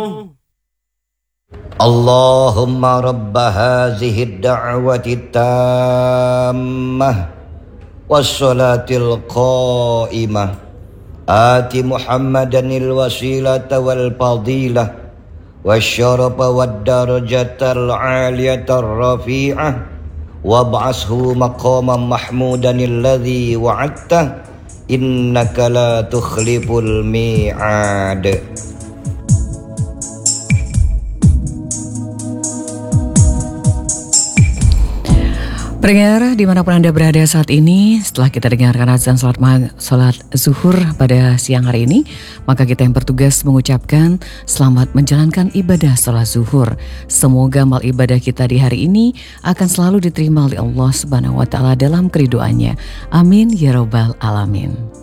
Allahumma rabba hazihi ad-da'wati tammah wassalatil qa'imah ati Muhammadanil wasilata wal fadilah wasyarafa wad darajatal 'aliyatar rafi'ah wab'ashu maqaman mahmudanil ladzi wa'adta innaka la tukhliful mi'ad. Pendengar dimanapun Anda berada saat ini, setelah kita dengarkan azan salat zuhur pada siang hari ini, maka kita yang bertugas mengucapkan selamat menjalankan ibadah salat zuhur. Semoga amal ibadah kita di hari ini akan selalu diterima oleh Allah Subhanahu wa Ta'ala dalam keriduannya. Amin ya Rabbal Alamin.